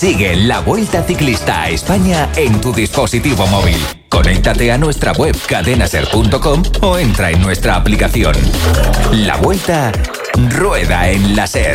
Sigue la Vuelta Ciclista a España en tu dispositivo móvil. Conéctate a nuestra web cadenaser.com o entra en nuestra aplicación. La Vuelta rueda en la SER.